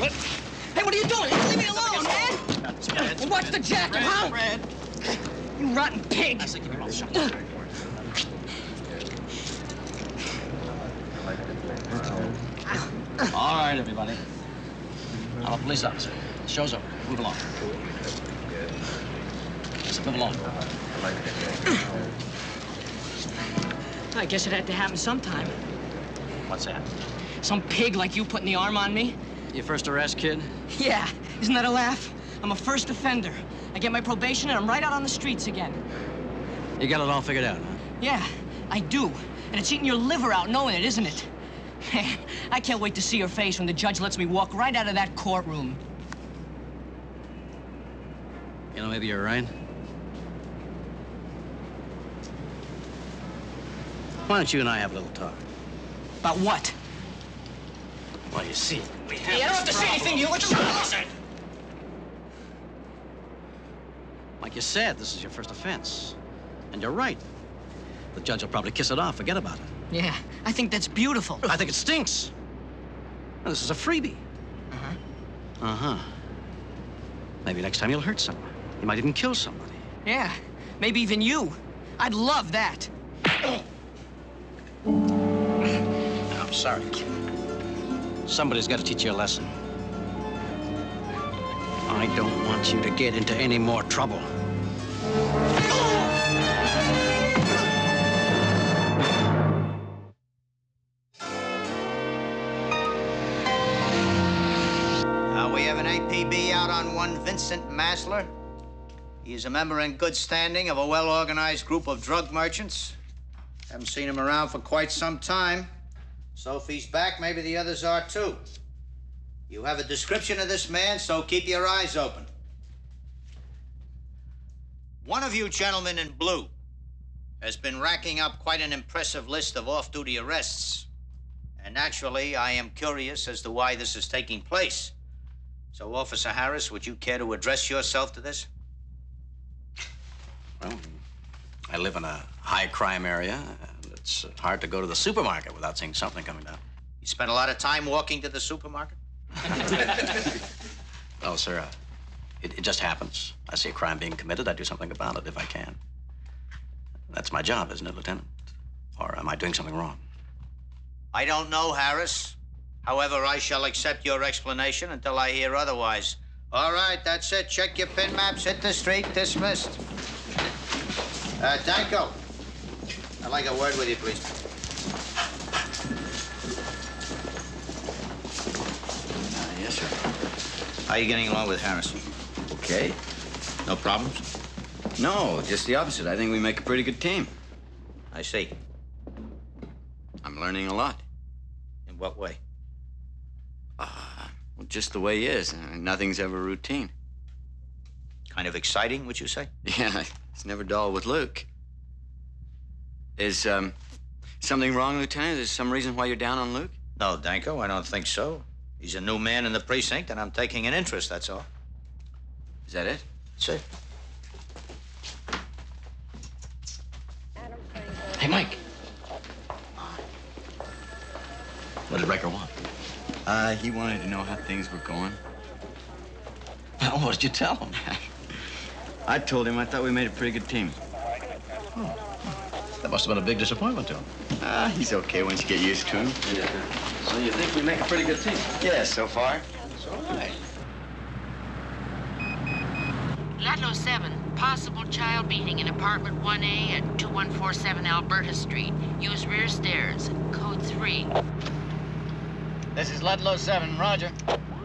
Hey, what are you doing? Leave me alone, man! Well, watch the jacket, huh? Fred. You rotten pig! I said, keep your mouth shut. All right, everybody. I'm a police officer. The show's over. Move along. So move along. I guess it had to happen sometime. What's that? Some pig like you putting the arm on me? Your first arrest, kid? Yeah, isn't that a laugh? I'm a first offender. I get my probation and I'm right out on the streets again. You got it all figured out, huh? Yeah, I do. And it's eating your liver out knowing it, isn't it? Man, I can't wait to see your face when the judge lets me walk right out of that courtroom. You know, maybe you're right. Why don't you and I have a little talk? About what? Well, you see, we have Hey, I don't have to say anything to you. What you listen? Like you said, this is your first offense. And you're right. The judge will probably kiss it off. Forget about it. Yeah, I think that's beautiful. I think it stinks. Well, this is a freebie. Uh-huh. Uh-huh. Maybe next time you'll hurt someone. You might even kill somebody. Yeah, maybe even you. I'd love that. I'm sorry, kid. Somebody's got to teach you a lesson. I don't want you to get into any more trouble. We have an APB out on one Vincent Masler. He is a member in good standing of a well-organized group of drug merchants. Haven't seen him around for quite some time. So if he's back, maybe the others are too. You have a description of this man, so keep your eyes open. One of you gentlemen in blue has been racking up quite an impressive list of off-duty arrests. And naturally, I am curious as to why this is taking place. So, Officer Harris, would you care to address yourself to this? Well, I live in a high-crime area, and it's hard to go to the supermarket without seeing something coming down. You spend a lot of time walking to the supermarket? Oh, sir, it just happens. I see a crime being committed, I do something about it if I can. That's my job, isn't it, Lieutenant? Or am I doing something wrong? I don't know, Harris. However, I shall accept your explanation until I hear otherwise. All right, that's it. Check your pin maps, hit the street, dismissed. Danko, I'd like a word with you, please. Yes, sir. How are you getting along with Harris? Okay. No problems? No, just the opposite. I think we make a pretty good team. I see. I'm learning a lot. In what way? Well, just the way he is. Nothing's ever routine. Kind of exciting, would you say? Yeah, it's never dull with Luke. Is something wrong, Lieutenant? Is there some reason why you're down on Luke? No, Danko, I don't think so. He's a new man in the precinct, and I'm taking an interest, that's all. Is that it? That's it. Hey, Mike. What did Riker want? He wanted to know how things were going. Well, what did you tell him? I told him I thought we made a pretty good team. Oh. That must have been a big disappointment to him. He's okay once you get used to him. So you think we make a pretty good team? Yeah, so far. That's all right. Ludlow 7, possible child beating in apartment 1A at 2147 Alberta Street. Use rear stairs. Code 3. This is Ludlow 7, Roger.